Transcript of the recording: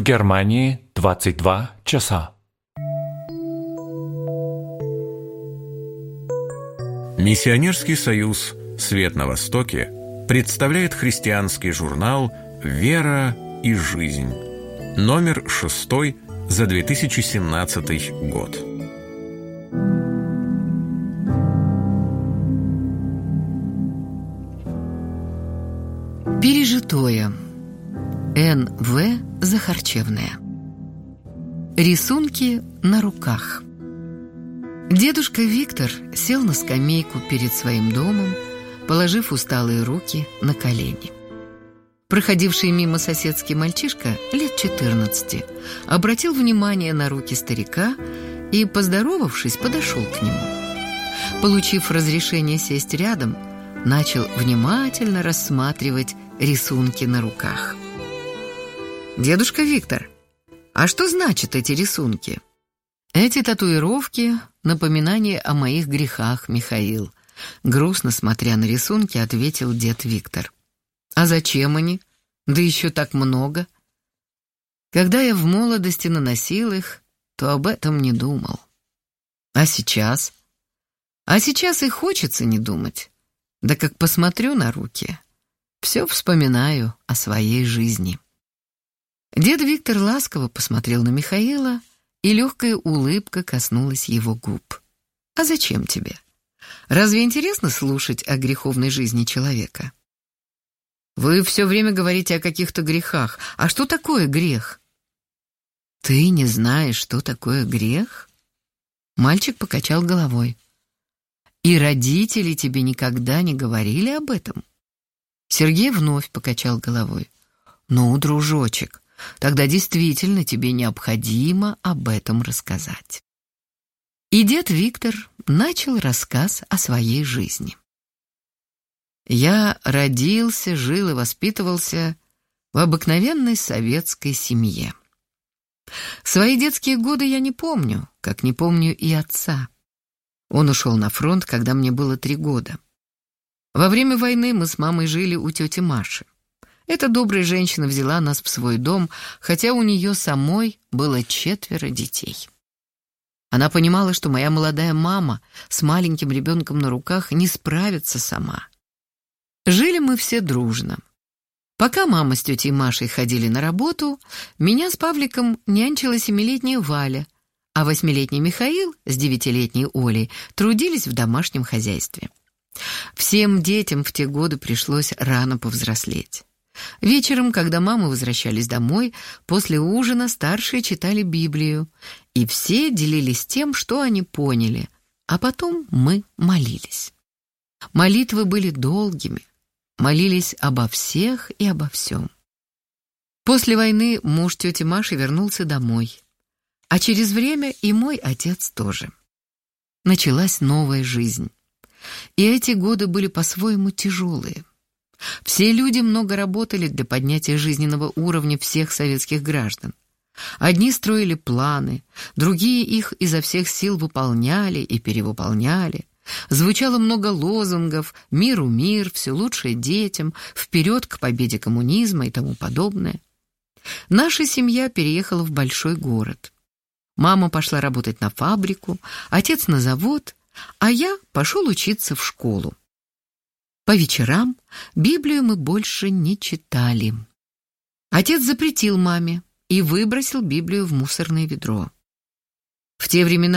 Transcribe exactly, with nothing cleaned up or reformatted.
Германии двадцать два часа. Миссионерский союз «Свет на Востоке» представляет христианский журнал «Вера и жизнь», номер шестой за две тысячи семнадцатый год. Пережитое. Н В Захарчевная. Рисунки на руках. Дедушка Виктор сел на скамейку перед своим домом, положив усталые руки на колени. Проходивший мимо соседский мальчишка лет четырнадцати обратил внимание на руки старика и, поздоровавшись, подошел к нему. Получив разрешение сесть рядом, начал внимательно рассматривать рисунки на руках. «Дедушка Виктор, а что значат эти рисунки?» «Эти татуировки — напоминание о моих грехах, Михаил», — грустно смотря на рисунки, ответил дед Виктор. «А зачем они? Да еще так много». «Когда я в молодости наносил их, то об этом не думал. А сейчас? А сейчас и хочется не думать. Да как посмотрю на руки, все вспоминаю о своей жизни». Дед Виктор ласково посмотрел на Михаила, и легкая улыбка коснулась его губ. «А зачем тебе? Разве интересно слушать о греховной жизни человека?» «Вы все время говорите о каких-то грехах. А что такое грех?» «Ты не знаешь, что такое грех?» Мальчик покачал головой. «И родители тебе никогда не говорили об этом?» Сергей вновь покачал головой. «Ну, дружочек, тогда действительно тебе необходимо об этом рассказать». И дед Виктор начал рассказ о своей жизни. «Я родился, жил и воспитывался в обыкновенной советской семье. Свои детские годы я не помню, как не помню и отца. Он ушел на фронт, когда мне было три года. Во время войны мы с мамой жили у тети Маши. Эта добрая женщина взяла нас в свой дом, хотя у нее самой было четверо детей. Она понимала, что моя молодая мама с маленьким ребенком на руках не справится сама. Жили мы все дружно. Пока мама с тетей Машей ходили на работу, меня с Павликом нянчила семилетняя Валя, а восьмилетний Михаил с девятилетней Олей трудились в домашнем хозяйстве. Всем детям в те годы пришлось рано повзрослеть. Вечером, когда мамы возвращались домой, после ужина старшие читали Библию, и все делились тем, что они поняли, а потом мы молились. Молитвы были долгими, молились обо всех и обо всем. После войны муж тети Маши вернулся домой, а через время и мой отец тоже. Началась новая жизнь, и эти годы были по-своему тяжелые. Все люди много работали для поднятия жизненного уровня всех советских граждан. Одни строили планы, другие их изо всех сил выполняли и перевыполняли. Звучало много лозунгов: «Миру мир», «Все лучшее детям», «Вперед к победе коммунизма» и тому подобное. Наша семья переехала в большой город. Мама пошла работать на фабрику, отец на завод, а я пошел учиться в школу. По вечерам Библию мы больше не читали. Отец запретил маме и выбросил Библию в мусорное ведро. В те времена